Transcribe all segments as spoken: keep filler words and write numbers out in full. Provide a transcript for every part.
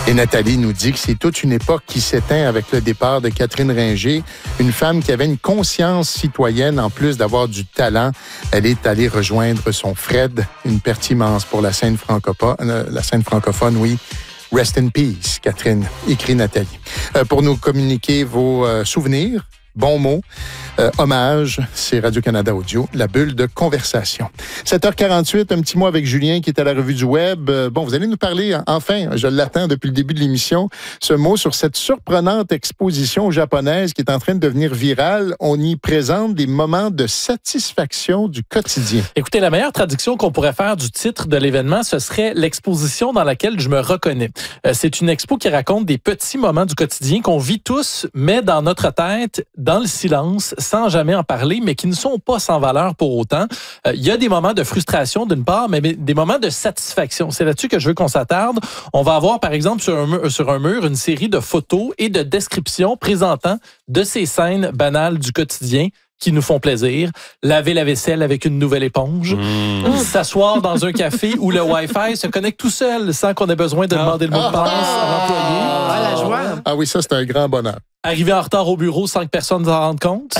Et Nathalie nous dit que c'est toute une époque qui s'éteint avec le départ de Catherine Ringer, une femme qui avait une conscience citoyenne en plus d'avoir du talent. Elle est allée rejoindre son Fred, une perte immense pour la scène francophone, euh, la scène francophone, oui. Rest in peace, Catherine, écrit Nathalie. Euh, pour nous communiquer vos euh, souvenirs, bons mots, euh, hommage, c'est Radio-Canada Audio, la bulle de conversation. sept heures quarante-huit, un petit mot avec Julien qui est à la Revue du Web. Euh, bon, vous allez nous parler, enfin, je l'attends depuis le début de l'émission, ce mot sur cette surprenante exposition japonaise qui est en train de devenir virale. On y présente des moments de satisfaction du quotidien. Écoutez, la meilleure traduction qu'on pourrait faire du titre de l'événement, ce serait l'exposition dans laquelle je me reconnais. Euh, c'est une expo qui raconte des petits moments du quotidien qu'on vit tous, mais dans notre tête, dans le silence, sans jamais en parler, mais qui ne sont pas sans valeur pour autant. Euh, il y a des moments de frustration d'une part, mais des moments de satisfaction. C'est là-dessus que je veux qu'on s'attarde. On va avoir, par exemple, sur un mur, sur un mur une série de photos et de descriptions présentant de ces scènes banales du quotidien qui nous font plaisir. Laver la vaisselle avec une nouvelle éponge. Mmh. S'asseoir dans un café où le Wi-Fi se connecte tout seul sans qu'on ait besoin de demander le mot de passe à l'employé. Ah, la joie. Ah oui, ça, c'est un grand bonheur. Arriver en retard au bureau sans que personne s'en rende compte.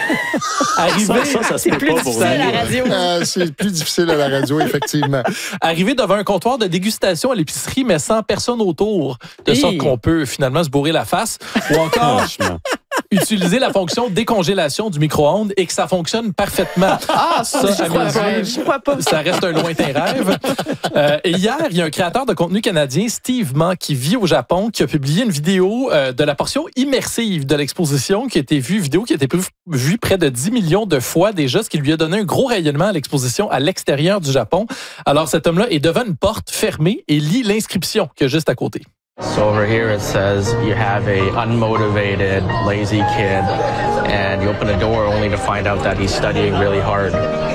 Arriver, ça, ça, ça c'est plus difficile à la radio. Euh, c'est plus difficile à la radio, effectivement. Arriver devant un comptoir de dégustation à l'épicerie, mais sans personne autour, de sorte qu'on peut finalement se bourrer la face. Ou encore, utiliser la fonction décongélation du micro-ondes et que ça fonctionne parfaitement. Ah, ça, ça, je à crois mes pas. yeux, Je crois pas. ça reste un lointain rêve. Euh, et hier, il y a un créateur de contenu canadien, Steve Ma, qui vit au Japon, qui a publié une vidéo euh, de la portion immersive de l'exposition qui a été vue, vidéo qui a été vue près de dix millions de fois déjà, ce qui lui a donné un gros rayonnement à l'exposition à l'extérieur du Japon. Alors, cet homme-là est devant une porte fermée et lit l'inscription qu'il y a juste à côté. So over here it says you have a unmotivated, lazy kid, and you open the door only to find out that he's studying really hard.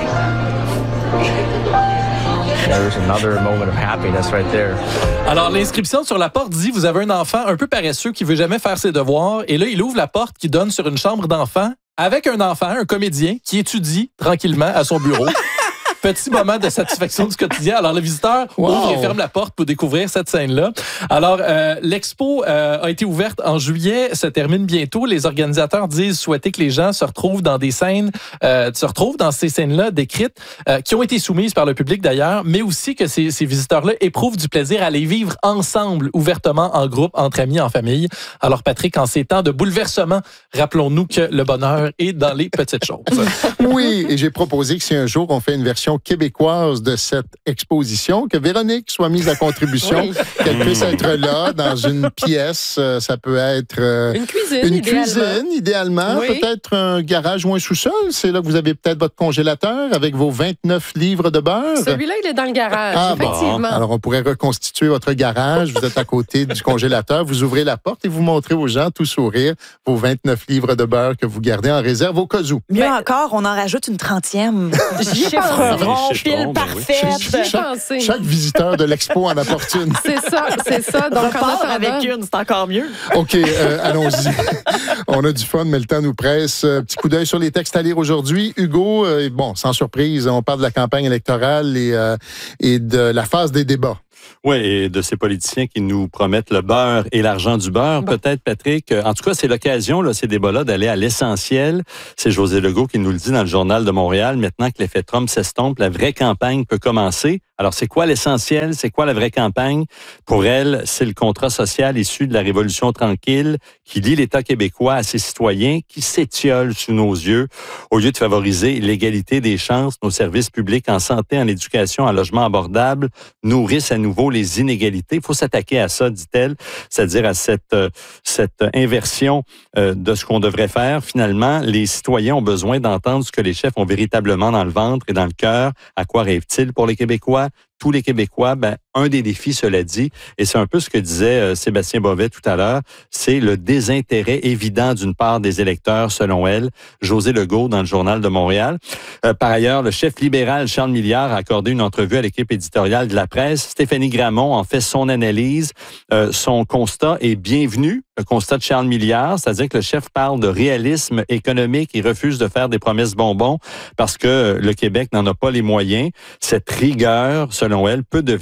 There's another moment of happiness right there. Alors, l'inscription sur la porte dit « Vous avez un enfant un peu paresseux qui veut jamais faire ses devoirs. » Et là, il ouvre la porte qui donne sur une chambre d'enfant avec un enfant, un comédien, qui étudie tranquillement à son bureau. Petit moment de satisfaction du quotidien. Alors, le visiteur wow. ouvre et ferme la porte pour découvrir cette scène-là. Alors, euh, l'expo euh, a été ouverte en juillet, se termine bientôt. Les organisateurs disent souhaiter que les gens se retrouvent dans des scènes, euh, se retrouvent dans ces scènes-là décrites, euh, qui ont été soumises par le public d'ailleurs, mais aussi que ces, ces visiteurs-là éprouvent du plaisir à les vivre ensemble, ouvertement, en groupe, entre amis, en famille. Alors, Patrick, en ces temps de bouleversement, rappelons-nous que le bonheur est dans les petites choses. Oui, et j'ai proposé que si un jour on fait une version québécoise de cette exposition, que Véronique soit mise à contribution, oui. qu'elle puisse être là dans une pièce. Ça peut être euh, une cuisine, une idéalement. cuisine, idéalement. Oui. Peut-être un garage ou un sous-sol. C'est là que vous avez peut-être votre congélateur avec vos vingt-neuf livres de beurre. Celui-là, il est dans le garage, ah, effectivement. Bon. Alors, on pourrait reconstituer votre garage. Vous êtes à côté du congélateur. Vous ouvrez la porte et vous montrez aux gens, tout sourire, vos vingt-neuf livres de beurre que vous gardez en réserve au cas où. Mieux ben, encore, on en rajoute une trentième. Chiffre rond, pile parfaite. Chaque, chaque visiteur de l'expo en apporte une. C'est ça, c'est ça. Donc, on repart avec une, c'est encore mieux. OK, euh, allons-y. On a du fun, mais le temps nous presse. Euh, petit coup d'œil sur les textes à lire aujourd'hui. Hugo, euh, bon, sans surprise, on parle de la campagne électorale et, euh, et de la phase des débats. Oui, et de ces politiciens qui nous promettent le beurre et l'argent du beurre. Bon. Peut-être, Patrick. En tout cas, c'est l'occasion, là, ces débats-là, d'aller à l'essentiel. C'est José Legault qui nous le dit dans le Journal de Montréal. Maintenant que l'effet Trump s'estompe, la vraie campagne peut commencer. Alors, c'est quoi l'essentiel? C'est quoi la vraie campagne? Pour elle, c'est le contrat social issu de la Révolution tranquille qui lie l'État québécois à ses citoyens, qui s'étiole sous nos yeux. Au lieu de favoriser l'égalité des chances, nos services publics en santé, en éducation, en logement abordable nourrissent à nouveau les inégalités. Il faut s'attaquer à ça, dit-elle, c'est-à-dire à cette, euh, cette inversion euh, de ce qu'on devrait faire. Finalement, les citoyens ont besoin d'entendre ce que les chefs ont véritablement dans le ventre et dans le cœur. À quoi rêvent-ils pour les Québécois? Tous les Québécois, ben, un des défis, cela dit, et c'est un peu ce que disait euh, Sébastien Bovet tout à l'heure, c'est le désintérêt évident d'une part des électeurs, selon elle, José Legault dans le Journal de Montréal. Euh, par ailleurs, le chef libéral Charles Milliard a accordé une entrevue à l'équipe éditoriale de la presse. Stéphanie Gramont en fait son analyse. Euh, son constat est bienvenu, le constat de Charles Milliard, c'est-à-dire que le chef parle de réalisme économique et refuse de faire des promesses bonbons parce que le Québec n'en a pas les moyens. Cette rigueur, selon elle, peut devenir un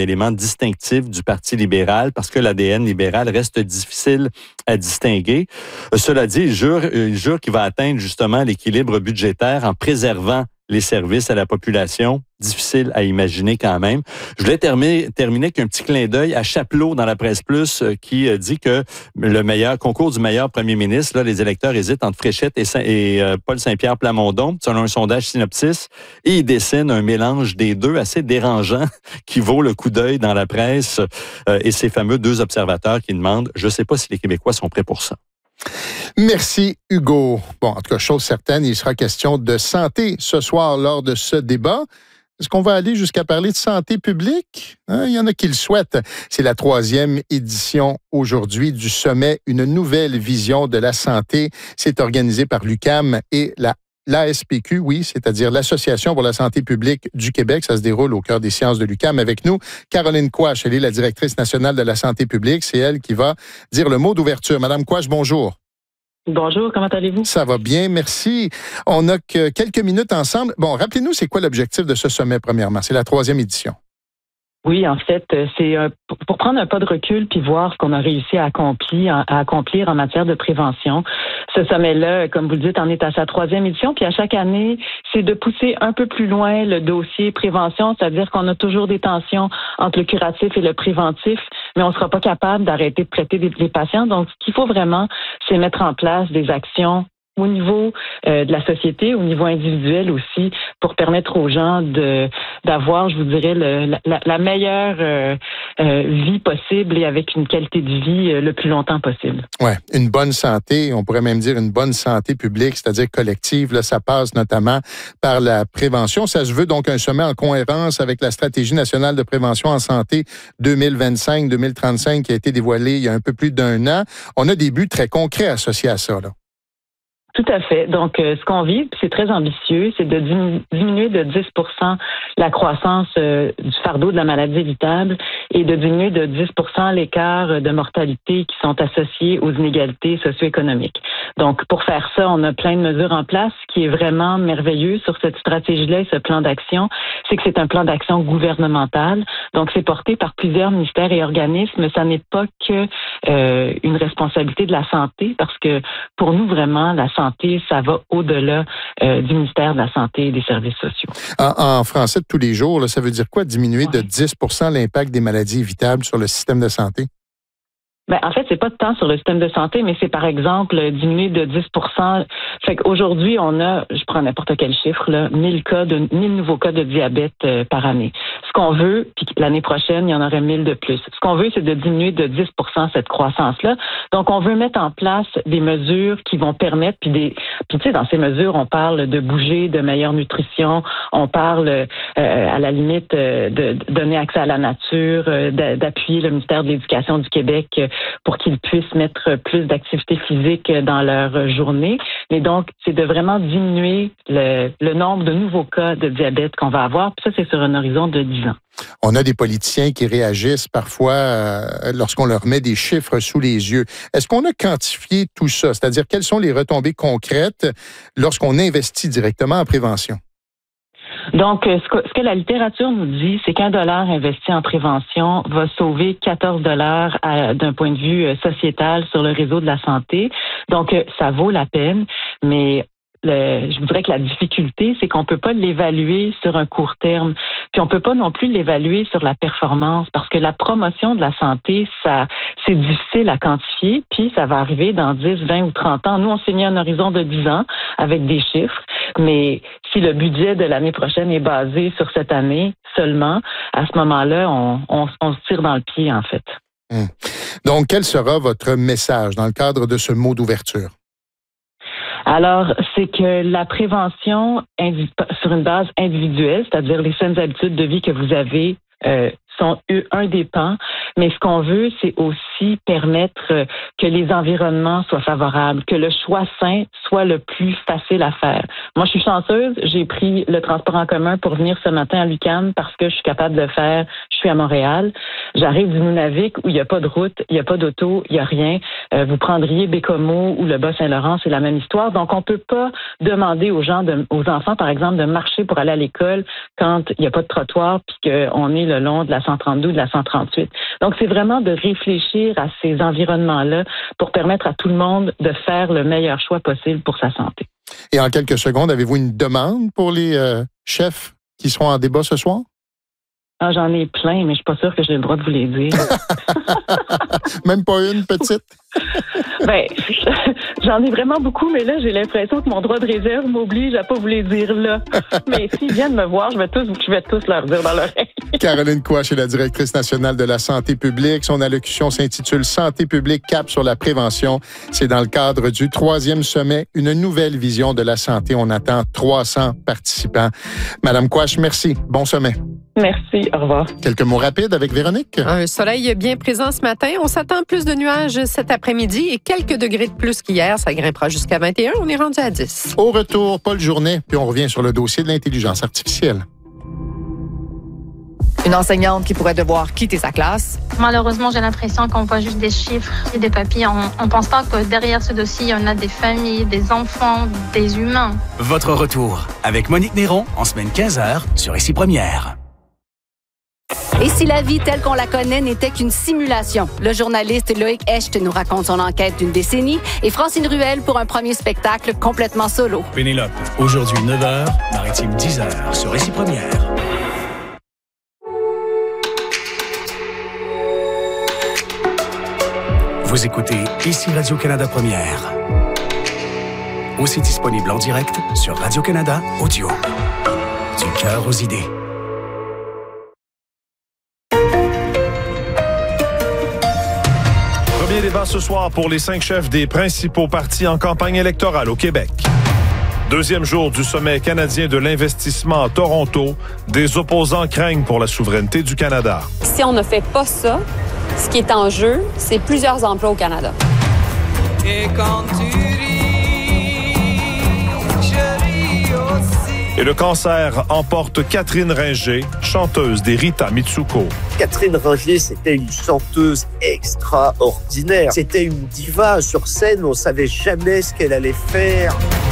élément distinctif du Parti libéral parce que l'A D N libéral reste difficile à distinguer. Euh, cela dit, il jure, il jure qu'il va atteindre justement l'équilibre budgétaire en préservant les services à la population. Difficile à imaginer quand même. Je voulais terminer, terminer avec un petit clin d'œil à Chapelot dans la Presse Plus euh, qui euh, dit que le meilleur concours du meilleur premier ministre, là, les électeurs hésitent entre Fréchette et, Saint- et euh, Paul Saint-Pierre Plamondon, selon un sondage Synopsis, et il dessine un mélange des deux assez dérangeant qui vaut le coup d'œil dans la presse euh, et ces fameux deux observateurs qui demandent, je ne sais pas si les Québécois sont prêts pour ça. Merci, Hugo. Bon, en tout cas, chose certaine, il sera question de santé ce soir lors de ce débat. Est-ce qu'on va aller jusqu'à parler de santé publique? Hein, il y en a qui le souhaitent. C'est la troisième édition aujourd'hui du sommet Une nouvelle vision de la santé. C'est organisé par l'U Q A M et la l'A S P Q, oui, c'est-à-dire l'Association pour la santé publique du Québec. Ça se déroule au cœur des sciences de l'U Q A M. Avec nous, Caroline Quach, elle est la directrice nationale de la santé publique. C'est elle qui va dire le mot d'ouverture. Madame Quach, bonjour. Bonjour, comment allez-vous? Ça va bien, merci. On n'a que quelques minutes ensemble. Bon, rappelez-nous, c'est quoi l'objectif de ce sommet, premièrement? C'est la troisième édition. Oui, en fait, c'est euh, pour prendre un pas de recul puis voir ce qu'on a réussi à accomplir, à accomplir en matière de prévention. Ce sommet-là, comme vous le dites, en est à sa troisième édition. Puis à chaque année, c'est de pousser un peu plus loin le dossier prévention, c'est-à-dire qu'on a toujours des tensions entre le curatif et le préventif, mais on ne sera pas capable d'arrêter de traiter des, des patients. Donc, ce qu'il faut vraiment, c'est mettre en place des actions au niveau euh, de la société, au niveau individuel aussi, pour permettre aux gens de d'avoir, je vous dirais, le, la, la meilleure euh, euh, vie possible et avec une qualité de vie euh, le plus longtemps possible. Oui, une bonne santé, on pourrait même dire une bonne santé publique, c'est-à-dire collective. Là, ça passe notamment par la prévention. Ça se veut donc un sommet en cohérence avec la stratégie nationale de prévention en santé deux mille vingt-cinq deux mille trente-cinq qui a été dévoilée il y a un peu plus d'un an. On a des buts très concrets associés à ça, là. Tout à fait. Donc, euh, ce qu'on vise, c'est très ambitieux, c'est de diminu- diminuer de dix pour cent la croissance euh, du fardeau de la maladie évitable et de diminuer de dix pour cent l'écart de mortalité qui sont associés aux inégalités socio-économiques. Donc, pour faire ça, on a plein de mesures en place. Ce qui est vraiment merveilleux sur cette stratégie-là et ce plan d'action, c'est que c'est un plan d'action gouvernemental. Donc, c'est porté par plusieurs ministères et organismes. Ça n'est pas que euh, une responsabilité de la santé, parce que pour nous, vraiment, la santé ça va au-delà euh, du ministère de la Santé et des Services sociaux. En, en français de tous les jours, là, ça veut dire quoi, diminuer ouais. de dix pour cent l'impact des maladies évitables sur le système de santé? Ben, en fait, c'est pas tant sur le système de santé, mais c'est par exemple diminuer de dix pour cent. Fait qu'aujourd'hui, on a, je prends n'importe quel chiffre, là, mille cas de, mille nouveaux cas de diabète euh, par année. Ce qu'on veut, puis l'année prochaine, il y en aurait mille de plus. Ce qu'on veut, c'est de diminuer de dix pour cent cette croissance-là. Donc, on veut mettre en place des mesures qui vont permettre, puis des, puis tu sais, dans ces mesures, on parle de bouger, de meilleure nutrition, on parle, euh, à la limite, euh, de, de donner accès à la nature, euh, d'appuyer le ministère de l'Éducation du Québec euh, pour qu'ils puissent mettre plus d'activité physique dans leur journée. Mais donc, c'est de vraiment diminuer le, le nombre de nouveaux cas de diabète qu'on va avoir. Puis ça, c'est sur un horizon de dix ans. On a des politiciens qui réagissent parfois euh, lorsqu'on leur met des chiffres sous les yeux. Est-ce qu'on a quantifié tout ça? C'est-à-dire, quelles sont les retombées concrètes lorsqu'on investit directement en prévention? Donc, ce que, ce que la littérature nous dit, c'est qu'un dollar investi en prévention va sauver quatorze dollars à, d'un point de vue sociétal sur le réseau de la santé. Donc, ça vaut la peine, mais le, je voudrais que la difficulté, c'est qu'on peut pas l'évaluer sur un court terme. Puis on peut pas non plus l'évaluer sur la performance, parce que la promotion de la santé, ça, c'est difficile à quantifier, puis ça va arriver dans dix, vingt ou trente ans. Nous, on s'est mis un horizon de dix ans avec des chiffres, mais si le budget de l'année prochaine est basé sur cette année seulement, à ce moment-là, on, on, on se tire dans le pied, en fait. Hum. Donc, quel sera votre message dans le cadre de ce mot d'ouverture? Alors, c'est que la prévention sur une base individuelle, c'est-à-dire les saines habitudes de vie que vous avez, euh, sont un des pans, mais ce qu'on veut, c'est aussi permettre que les environnements soient favorables, que le choix sain soit le plus facile à faire. Moi, je suis chanceuse, j'ai pris le transport en commun pour venir ce matin à l'U Q A M parce que je suis capable de le faire. Je suis à Montréal. J'arrive du Nunavik où il n'y a pas de route, il n'y a pas d'auto, il n'y a rien. Euh, vous prendriez Bécomo ou le Bas-Saint-Laurent, c'est la même histoire. Donc, on peut pas demander aux gens, de, aux enfants, par exemple, de marcher pour aller à l'école quand il n'y a pas de trottoir puis qu'on est le long de la cent trente-deux ou de la cent trente-huit. Donc, c'est vraiment de réfléchir à ces environnements-là pour permettre à tout le monde de faire le meilleur choix possible pour sa santé. Et en quelques secondes, avez-vous une demande pour les euh, chefs qui seront en débat ce soir? Ah, j'en ai plein, mais je suis pas sûre que j'ai le droit de vous les dire. Même pas une petite? Ben, j'en ai vraiment beaucoup, mais là, j'ai l'impression que mon droit de réserve m'oblige à pas vous les dire là. Mais s'ils viennent me voir, je vais tous, je vais tous leur dire dans l'oreille. Caroline Quach est la directrice nationale de la santé publique. Son allocution s'intitule « Santé publique, cap sur la prévention ». C'est dans le cadre du troisième sommet, une nouvelle vision de la santé. On attend trois cents participants. Madame Quach, merci. Bon sommet. Merci. Au revoir. Quelques mots rapides avec Véronique. Un soleil bien présent ce matin. On s'attend plus de nuages cet après-midi et quelques degrés de plus qu'hier. Ça grimpera jusqu'à vingt et un. On est rendu à dix. Au retour, Paul Journet, puis on revient sur le dossier de l'intelligence artificielle. Une enseignante qui pourrait devoir quitter sa classe. Malheureusement, j'ai l'impression qu'on voit juste des chiffres et des papiers. On ne pense pas que derrière ce dossier, il y en a des familles, des enfants, des humains. Votre retour avec Monique Néron en semaine quinze heures sur Ici Première. Et si la vie telle qu'on la connaît n'était qu'une simulation? Le journaliste Loïc Hecht nous raconte son enquête d'une décennie et Francine Ruel pour un premier spectacle complètement solo. Pénélope, aujourd'hui neuf heures, Maritime dix heures sur Ici Première. Vous écoutez Ici Radio-Canada Première. Aussi disponible en direct sur Radio-Canada Audio. Du cœur aux idées. Premier débat ce soir pour les cinq chefs des principaux partis en campagne électorale au Québec. Deuxième jour du sommet canadien de l'investissement à Toronto. Des opposants craignent pour la souveraineté du Canada. Si on ne fait pas ça, ce qui est en jeu, c'est plusieurs emplois au Canada. Et quand tu ris, je ris aussi. Et le cancer emporte Catherine Ringer, chanteuse des Rita Mitsuko. Catherine Ringer, c'était une chanteuse extraordinaire. C'était une diva sur scène, on savait jamais ce qu'elle allait faire.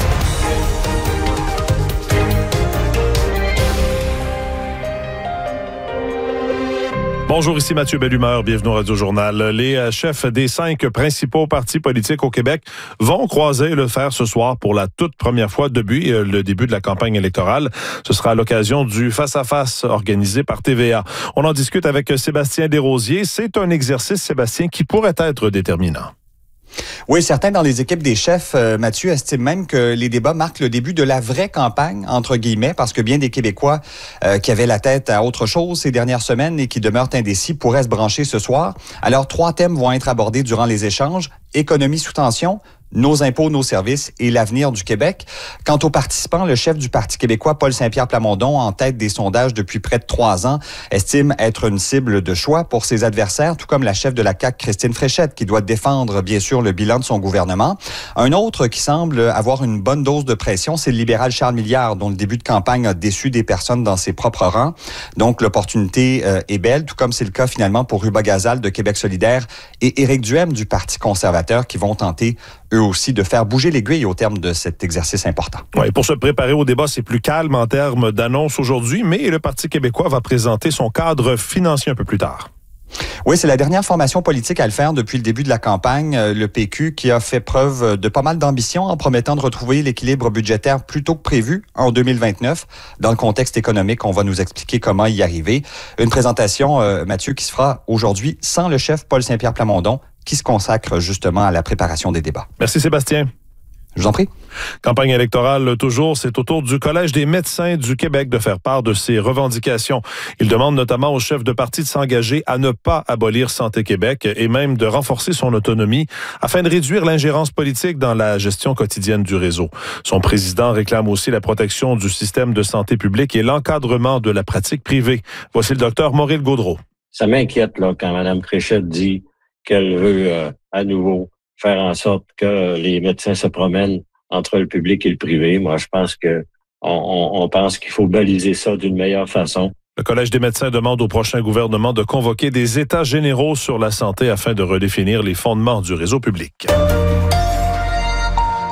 Bonjour, ici Mathieu Bellumeur, bienvenue au Radio-Journal. Les chefs des cinq principaux partis politiques au Québec vont croiser le fer ce soir pour la toute première fois depuis le début de la campagne électorale. Ce sera à l'occasion du face-à-face organisé par T V A. On en discute avec Sébastien Desrosiers. C'est un exercice, Sébastien, qui pourrait être déterminant. Oui, certains dans les équipes des chefs, euh, Mathieu, estiment même que les débats marquent le début de la vraie campagne, entre guillemets, parce que bien des Québécois euh, qui avaient la tête à autre chose ces dernières semaines et qui demeurent indécis pourraient se brancher ce soir. Alors, trois thèmes vont être abordés durant les échanges. Économie sous tension, nos impôts, nos services et l'avenir du Québec. Quant aux participants, le chef du Parti québécois, Paul Saint-Pierre Plamondon, en tête des sondages depuis près de trois ans, estime être une cible de choix pour ses adversaires, tout comme la chef de la C A Q, Christine Fréchette, qui doit défendre, bien sûr, le bilan de son gouvernement. Un autre qui semble avoir une bonne dose de pression, c'est le libéral Charles Milliard, dont le début de campagne a déçu des personnes dans ses propres rangs. Donc, l'opportunité euh, est belle, tout comme c'est le cas finalement pour Ruba Gazal de Québec solidaire et Éric Duhem du Parti conservateur, qui vont tenter eux aussi de faire bouger l'aiguille au terme de cet exercice important. Ouais, pour se préparer au débat, c'est plus calme en termes d'annonces aujourd'hui, mais le Parti québécois va présenter son cadre financier un peu plus tard. Oui, c'est la dernière formation politique à le faire depuis le début de la campagne, le P Q, qui a fait preuve de pas mal d'ambition en promettant de retrouver l'équilibre budgétaire plus tôt que prévu en deux mille vingt-neuf. Dans le contexte économique, on va nous expliquer comment y arriver. Une présentation, euh, Mathieu, qui se fera aujourd'hui sans le chef Paul Saint-Pierre Plamondon, qui se consacre justement à la préparation des débats. Merci Sébastien. Je vous en prie. Campagne électorale toujours, c'est au tour du Collège des médecins du Québec de faire part de ses revendications. Il demande notamment aux chefs de parti de s'engager à ne pas abolir Santé Québec et même de renforcer son autonomie afin de réduire l'ingérence politique dans la gestion quotidienne du réseau. Son président réclame aussi la protection du système de santé publique et l'encadrement de la pratique privée. Voici le docteur Maurice Gaudreault. Ça m'inquiète là quand Mme Fréchette dit qu'elle veut euh, à nouveau faire en sorte que les médecins se promènent entre le public et le privé. Moi, je pense que on, on, on pense qu'il faut baliser ça d'une meilleure façon. Le Collège des médecins demande au prochain gouvernement de convoquer des états généraux sur la santé afin de redéfinir les fondements du réseau public.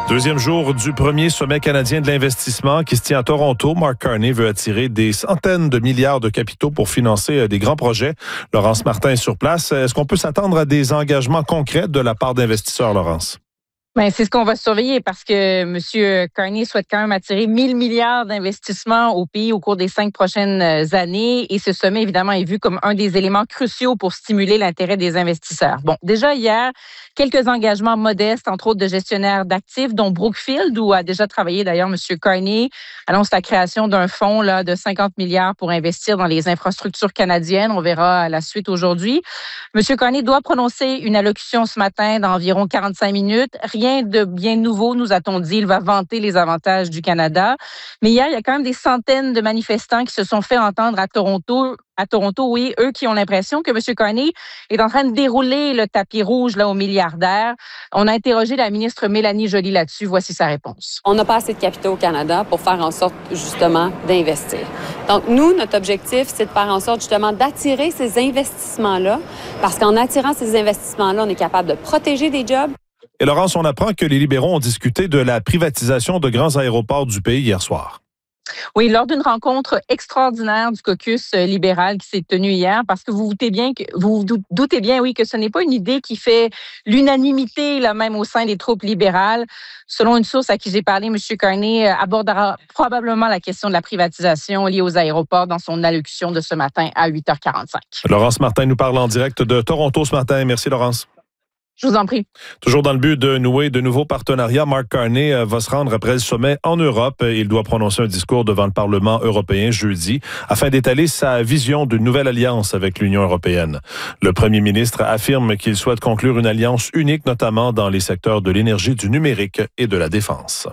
Deuxième jour du premier sommet canadien de l'investissement qui se tient à Toronto. Mark Carney veut attirer des centaines de milliards de capitaux pour financer des grands projets. Laurence Martin est sur place. Est-ce qu'on peut s'attendre à des engagements concrets de la part d'investisseurs, Laurence? Bien, c'est ce qu'on va surveiller parce que M. Carney souhaite quand même attirer mille milliards d'investissements au pays au cours des cinq prochaines années. Et ce sommet, évidemment, est vu comme un des éléments cruciaux pour stimuler l'intérêt des investisseurs. Bon, déjà hier, quelques engagements modestes, entre autres de gestionnaires d'actifs, dont Brookfield, où a déjà travaillé d'ailleurs M. Carney, annonce la création d'un fonds là, de cinquante milliards pour investir dans les infrastructures canadiennes. On verra à la suite aujourd'hui. M. Carney doit prononcer une allocution ce matin d'environ quarante-cinq minutes. Rien de bien nouveau, nous a-t-on dit. Il va vanter les avantages du Canada. Mais hier, il y a quand même des centaines de manifestants qui se sont fait entendre à Toronto. À Toronto, oui, eux qui ont l'impression que M. Carney est en train de dérouler le tapis rouge là, aux milliardaires. On a interrogé la ministre Mélanie Joly là-dessus. Voici sa réponse. On n'a pas assez de capitaux au Canada pour faire en sorte, justement, d'investir. Donc, nous, notre objectif, c'est de faire en sorte, justement, d'attirer ces investissements-là, parce qu'en attirant ces investissements-là, on est capable de protéger des jobs. Et Laurence, on apprend que les libéraux ont discuté de la privatisation de grands aéroports du pays hier soir. Oui, lors d'une rencontre extraordinaire du caucus libéral qui s'est tenue hier, parce que vous vous doutez bien, que, vous vous doutez bien, oui, que ce n'est pas une idée qui fait l'unanimité, là, même au sein des troupes libérales. Selon une source à qui j'ai parlé, M. Carney abordera probablement la question de la privatisation liée aux aéroports dans son allocution de ce matin à huit heures quarante-cinq. Laurence Martin nous parle en direct de Toronto ce matin. Merci, Laurence. Je vous en prie. Toujours dans le but de nouer de nouveaux partenariats, Mark Carney va se rendre après le sommet en Europe. Il doit prononcer un discours devant le Parlement européen jeudi afin d'étaler sa vision d'une nouvelle alliance avec l'Union européenne. Le premier ministre affirme qu'il souhaite conclure une alliance unique, notamment dans les secteurs de l'énergie, du numérique et de la défense.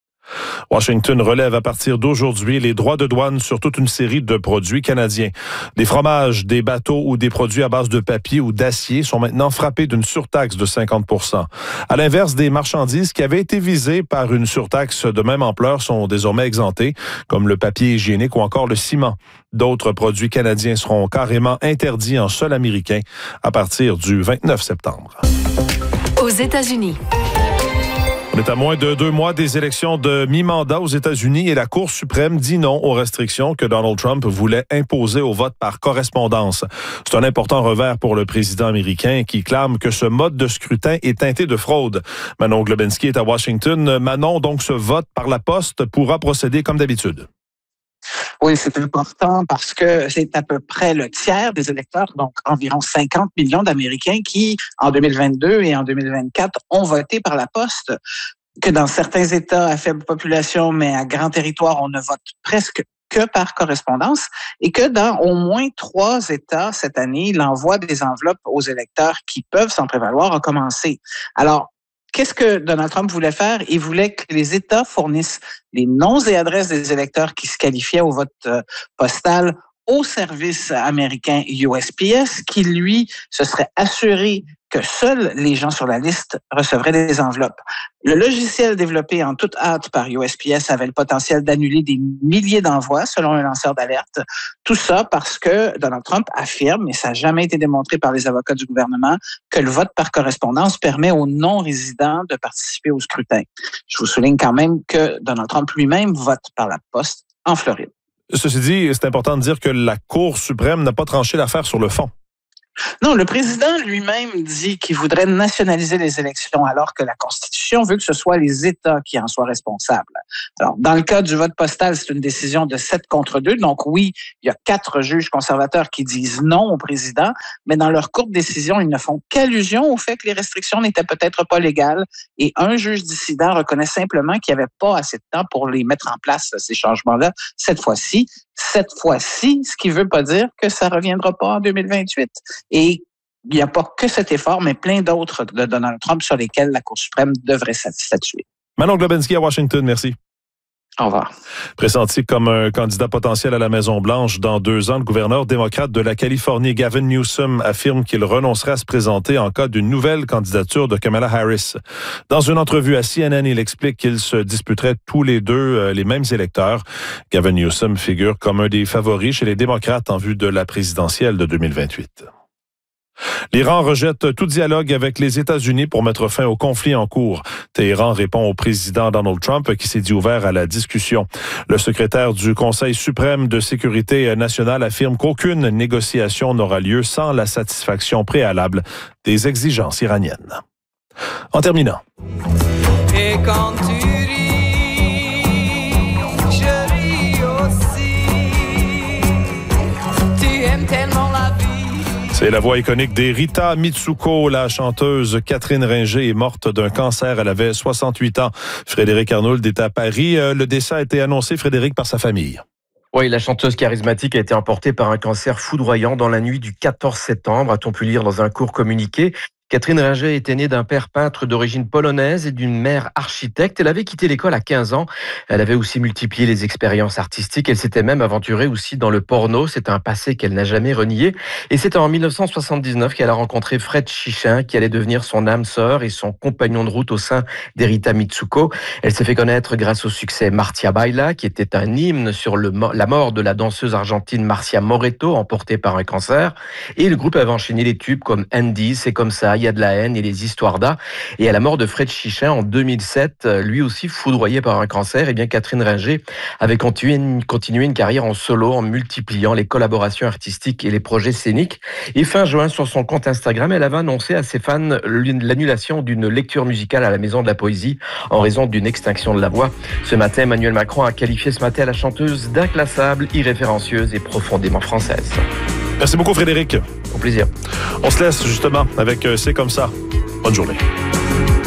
Washington relève à partir d'aujourd'hui les droits de douane sur toute une série de produits canadiens. Des fromages, des bateaux ou des produits à base de papier ou d'acier sont maintenant frappés d'une surtaxe de cinquante pour cent. À l'inverse, des marchandises qui avaient été visées par une surtaxe de même ampleur sont désormais exemptées, comme le papier hygiénique ou encore le ciment. D'autres produits canadiens seront carrément interdits en sol américain à partir du vingt-neuf septembre. Aux États-Unis. On est à moins de deux mois des élections de mi-mandat aux États-Unis et la Cour suprême dit non aux restrictions que Donald Trump voulait imposer au vote par correspondance. C'est un important revers pour le président américain qui clame que ce mode de scrutin est teinté de fraude. Manon Globensky est à Washington. Manon, donc ce vote par la poste pourra procéder comme d'habitude. Oui, c'est important parce que c'est à peu près le tiers des électeurs, donc environ cinquante millions d'Américains qui, en deux mille vingt-deux et en deux mille vingt-quatre, ont voté par la poste. Que dans certains États à faible population, mais à grand territoire, on ne vote presque que par correspondance et que dans au moins trois États cette année, l'envoi des enveloppes aux électeurs qui peuvent s'en prévaloir a commencé. Alors, qu'est-ce que Donald Trump voulait faire? Il voulait que les États fournissent les noms et adresses des électeurs qui se qualifiaient au vote postal au service américain U S P S, qui, lui, se serait assuré que seuls les gens sur la liste recevraient des enveloppes. Le logiciel développé en toute hâte par U S P S avait le potentiel d'annuler des milliers d'envois, selon un lanceur d'alerte. Tout ça parce que Donald Trump affirme, et ça n'a jamais été démontré par les avocats du gouvernement, que le vote par correspondance permet aux non-résidents de participer au scrutin. Je vous souligne quand même que Donald Trump lui-même vote par la poste en Floride. Ceci dit, c'est important de dire que la Cour suprême n'a pas tranché l'affaire sur le fond. Non, le président lui-même dit qu'il voudrait nationaliser les élections alors que la Constitution veut que ce soit les États qui en soient responsables. Alors, dans le cas du vote postal, c'est une décision de sept contre deux. Donc oui, il y a quatre juges conservateurs qui disent non au président, mais dans leur courte décision, ils ne font qu'allusion au fait que les restrictions n'étaient peut-être pas légales et un juge dissident reconnaît simplement qu'il n'y avait pas assez de temps pour les mettre en place, ces changements-là, cette fois-ci. Cette fois-ci, ce qui ne veut pas dire que ça ne reviendra pas en deux mille vingt-huit. Et il n'y a pas que cet effort, mais plein d'autres de Donald Trump sur lesquels la Cour suprême devrait statuer. Manon Globensky à Washington, merci. Au revoir. Pressenti comme un candidat potentiel à la Maison-Blanche dans deux ans, le gouverneur démocrate de la Californie, Gavin Newsom, affirme qu'il renoncerait à se présenter en cas d'une nouvelle candidature de Kamala Harris. Dans une entrevue à C N N, il explique qu'ils se disputeraient tous les deux euh, les mêmes électeurs. Gavin Newsom figure comme un des favoris chez les démocrates en vue de la présidentielle de deux mille vingt-huit. L'Iran rejette tout dialogue avec les États-Unis pour mettre fin au conflit en cours. Téhéran répond au président Donald Trump qui s'est dit ouvert à la discussion. Le secrétaire du Conseil suprême de sécurité nationale affirme qu'aucune négociation n'aura lieu sans la satisfaction préalable des exigences iraniennes. En terminant. Et quand tu ris, je ris aussi. Tu aimes tellement la vie. C'est la voix iconique d'Erita Mitsuko. La chanteuse Catherine Ringer est morte d'un cancer. Elle avait soixante-huit ans. Frédéric Arnould est à Paris. Le décès a été annoncé, Frédéric, par sa famille. Oui, la chanteuse charismatique a été emportée par un cancer foudroyant dans la nuit du quatorze septembre, a-t-on pu lire dans un court communiqué. Catherine Ringer était née d'un père peintre d'origine polonaise et d'une mère architecte. Elle avait quitté l'école à quinze ans. Elle avait aussi multiplié les expériences artistiques. Elle s'était même aventurée aussi dans le porno. C'est un passé qu'elle n'a jamais renié. Et c'est en mille neuf cent soixante-dix-neuf qu'elle a rencontré Fred Chichin, qui allait devenir son âme sœur et son compagnon de route au sein d'Erita Mitsuko. Elle s'est fait connaître grâce au succès Marcia Baila, qui était un hymne sur le, la mort de la danseuse argentine Marcia Moretto, emportée par un cancer. Et le groupe avait enchaîné les tubes comme Andy, C'est comme ça, Il y a de la haine et les histoires d'A. Et à la mort de Fred Chichin en deux mille sept, lui aussi foudroyé par un cancer, et bien Catherine Ringer avait continué une, continué une carrière en solo en multipliant les collaborations artistiques et les projets scéniques. Et fin juin, sur son compte Instagram, elle avait annoncé à ses fans l'annulation d'une lecture musicale à la Maison de la Poésie en raison d'une extinction de la voix. Ce matin, Emmanuel Macron a qualifié ce matin la chanteuse d'inclassable, irréférencieuse et profondément française. Merci beaucoup, Frédéric. Au plaisir. On se laisse justement avec euh, C'est comme ça. Bonne journée.